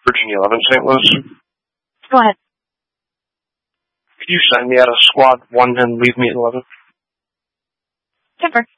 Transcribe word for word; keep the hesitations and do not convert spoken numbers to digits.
Virginia eleven, Saint Louis. Go ahead. Could you send me out of squad one and leave me at eleven? Temper.